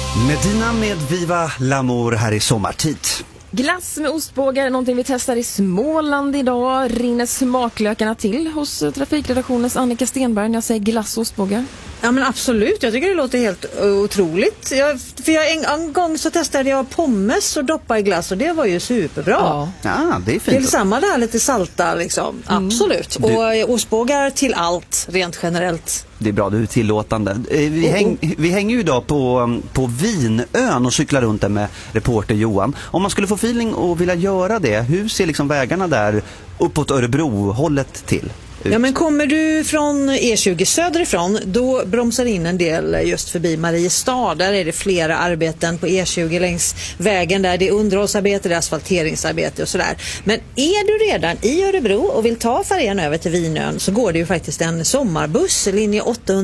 Medina med Viva L'Amour här i sommartid. Glass med ostbågar är någonting vi testar i Småland idag. Rinner smaklökarna till hos trafikredaktionens Annika Stenberg när jag säger glass och ostbågar? Ja, men absolut, jag tycker det låter helt otroligt. En gång så testade jag pommes och doppa i glass och det var ju superbra. Ja, det är fint. Det är samma där, lite salta liksom. Absolut. Och ostbågar till allt, rent generellt. Det är bra, du är tillåtande. Vi hänger ju idag på Vinön och cyklar runt där med reporter Johan. Om man skulle få feeling och vilja göra det, hur ser liksom vägarna där uppåt Örebro-hållet till? Ja, men kommer du från E20 söderifrån, då bromsar in en del just förbi Mariestad. Där är det flera arbeten på E20 längs vägen där. Det är underhållsarbete, det är asfalteringsarbete och sådär. Men är du redan i Örebro och vill ta färjan över till Vinön så går det ju faktiskt en sommarbuss, linje 800.